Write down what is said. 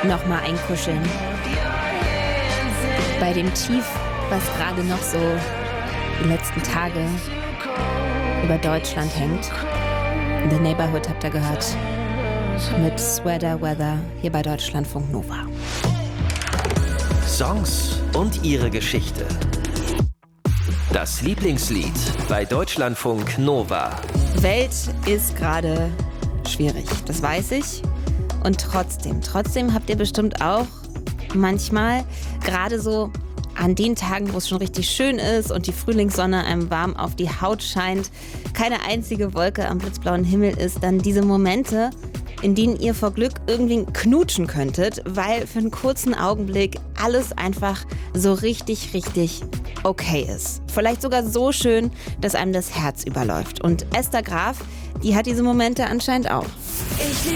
nochmal einkuscheln. Bei dem Tief, was gerade noch so die letzten Tage über Deutschland hängt. The Neighborhood habt ihr gehört. Mit Sweater Weather hier bei Deutschlandfunk Nova. Songs und ihre Geschichte. Das Lieblingslied bei Deutschlandfunk Nova. Welt ist gerade schwierig, das weiß ich. Und trotzdem habt ihr bestimmt auch manchmal, gerade so an den Tagen, wo es schon richtig schön ist und die Frühlingssonne einem warm auf die Haut scheint, keine einzige Wolke am blitzblauen Himmel ist, dann diese Momente, in denen ihr vor Glück irgendwie knutschen könntet, weil für einen kurzen Augenblick alles einfach so richtig okay ist. Vielleicht sogar so schön, dass einem das Herz überläuft. Und Esther Graf, die hat diese Momente anscheinend auch.